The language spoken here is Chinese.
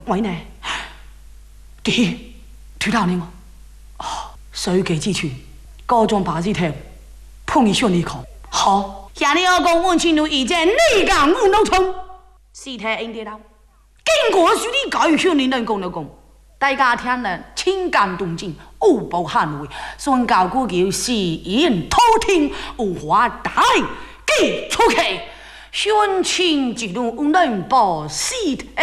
喂呢？听到你吗？哦，水给寄去，高中把这条碰一顺利考。好，下你要讲问清楚以前你讲我弄冲，是太应得了。经过许你教育训练人讲的讲，大家听了情感动静，无不捍卫，宣告古叫是言偷听，无话大记出去，宣情之路能报是